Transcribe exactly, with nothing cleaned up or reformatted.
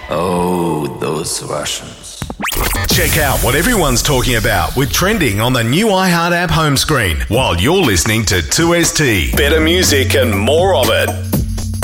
Oh, those Russians. Check out what everyone's talking about with Trending on the new iHeart app home screen while you're listening to two S T. Better music and more of it.